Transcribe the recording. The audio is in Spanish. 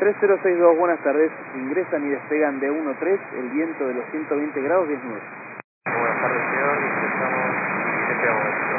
3062, buenas tardes. Ingresan y despegan de 1-3, el viento de los 120 grados 10 nudos. Buenas tardes, señor. Ingresamos y despegamos.